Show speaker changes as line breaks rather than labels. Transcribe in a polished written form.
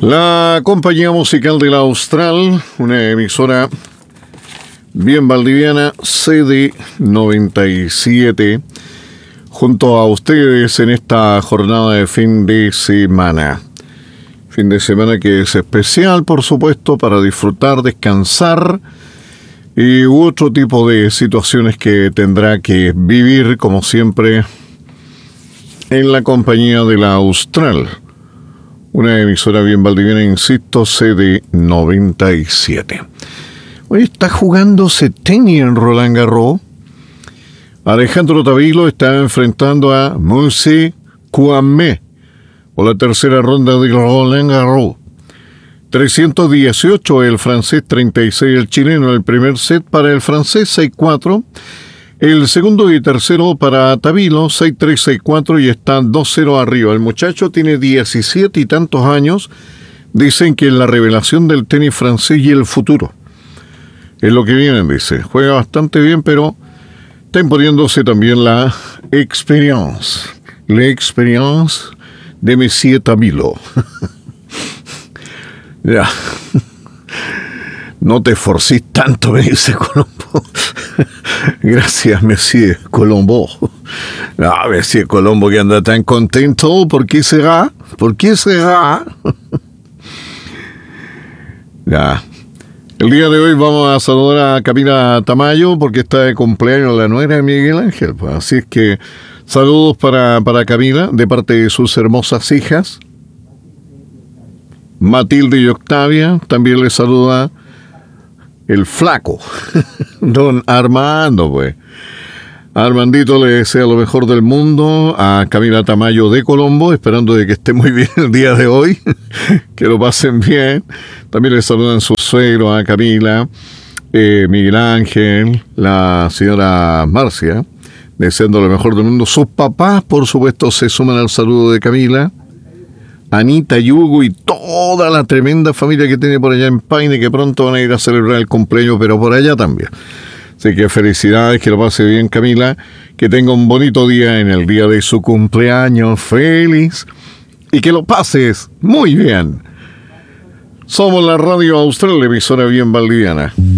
La compañía musical de la Austral, una emisora bien valdiviana, CD97, junto a ustedes en esta jornada de fin de semana. Fin de semana que es especial, por supuesto, para disfrutar, descansar y otro tipo de situaciones que tendrá que vivir, como siempre, en la compañía de la Austral. Una emisora bien valdiviana, insisto, CD97. Hoy está jugándose tenis en Roland Garros. Alejandro Tavilo está enfrentando a Moussi Kouamé por la tercera ronda de Roland Garros. 318 el francés, 36 el chileno. El primer set para el francés, 6-4. El segundo y tercero para Tavilo, 6-3, 6-4 y está 2-0 arriba. El muchacho tiene 17 y tantos años. Dicen que es la revelación del tenis francés y el futuro. Es lo que vienen, dice. Juega bastante bien, pero está imponiéndose también la experiencia. La experiencia de Monsieur Tavilo. Ya. No te forcís tanto, me dice Colombo. Gracias, Monsieur Colombo. No, Monsieur Colombo que anda tan contento. ¿Por qué será? ¿Por qué será? Ya. El día de hoy vamos a saludar a Camila Tamayo porque está de cumpleaños la nuera de Miguel Ángel. Pues. Así es que saludos para Camila de parte de sus hermosas hijas. Matilde y Octavia. También le saluda el flaco, don Armando, pues. Armandito le desea lo mejor del mundo a Camila Tamayo de Colombo, esperando de que esté muy bien el día de hoy, que lo pasen bien. También le saludan su suegro a Camila, Miguel Ángel, la señora Marcia, deseando lo mejor del mundo. Sus papás, por supuesto, se suman al saludo de Camila. Anita y Hugo y toda la tremenda familia que tiene por allá en Paine, que pronto van a ir a celebrar el cumpleaños, pero por allá también. Así que felicidades, que lo pase bien, Camila, que tenga un bonito día en el día de su cumpleaños, feliz, y que lo pases muy bien. Somos la Radio Austral, emisora bien valdiviana.